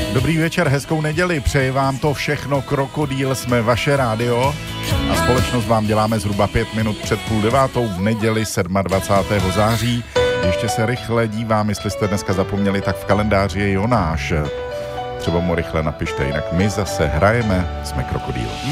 Dobrý večer, hezkou neděli, přeji vám to všechno, Krokodýl, jsme vaše rádio a společnost vám děláme zhruba 5 minut před 8:30 v neděli 27. září. Ještě se rychle dívám, jestli jste dneska zapomněli, tak v kalendáři je Jonáš. Třeba mu rychle napište, jinak my zase hrajeme, jsme Krokodýl.